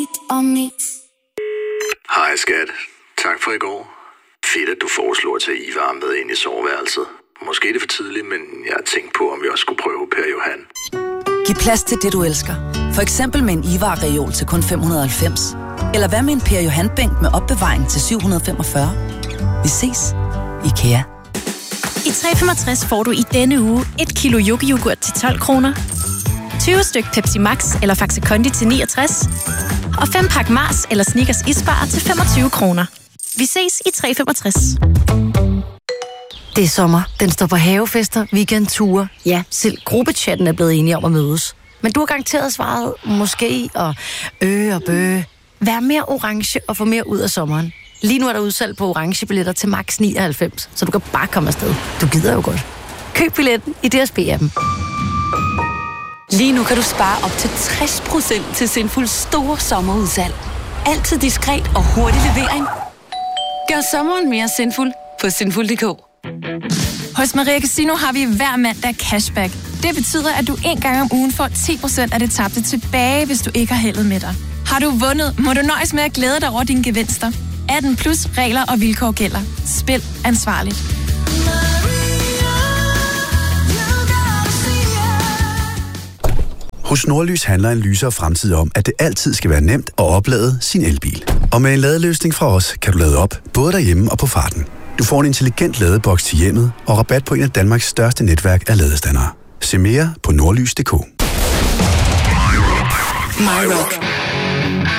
Hej skat. Tak for i går. Fedt, at du foreslår at tage Ivar med ind i soveværelset. Måske er det for tidligt, men jeg har tænkt på, om vi også skulle prøve Per Johan. Giv plads til det, du elsker. For eksempel med en Ivar-reol til kun 590. Eller hvad med en Per Johan-bænk med opbevaring til 745. Vi ses. IKEA. I 365 får du i denne uge 1 kilo yoghurt til 12 kroner, 20 styk Pepsi Max eller Faxe Kondi til 69, og 5 pak Mars eller Snickers isbar til 25 kroner. Vi ses i 365. Det er sommer. Den står på havefester, weekendture. Ja, selv gruppechatten er blevet enige om at mødes. Men du har garanteret svaret måske og bø. Vær mere orange og få mere ud af sommeren. Lige nu er der udsalg på orange billetter til max 99, så du kan bare komme afsted. Du gider jo godt. Køb billetten i DSB-appen. Lige nu kan du spare op til 60% til Sinful store sommerudsalg. Altid diskret og hurtig levering. Gør sommeren mere sinful på sinful.dk. Hos Maria Casino har vi hver mandag cashback. Det betyder, at du en gang om ugen får 10% af det tabte tilbage, hvis du ikke har heldet med dig. Har du vundet, må du nøjes med at glæde dig over dine gevinster. 18 plus regler og vilkår gælder. Spil ansvarligt. Hos Nordlys handler en lysere fremtid om, at det altid skal være nemt at oplade sin elbil. Og med en ladeløsning fra os, kan du lade op, både derhjemme og på farten. Du får en intelligent ladeboks til hjemmet og rabat på en af Danmarks største netværk af ladestandere. Se mere på nordlys.dk. My Rock.